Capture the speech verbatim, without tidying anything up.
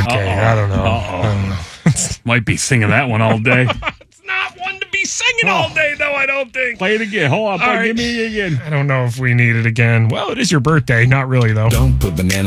Okay, Uh-oh. I don't know. Uh-oh. I don't know. Might be singing that one all day. It's not one to be singing all day, though, I don't think. Play it again. Hold on. All Play, right. Give me it again. I don't know if we need it again. Well, it is your birthday. Not really, though. Don't put banana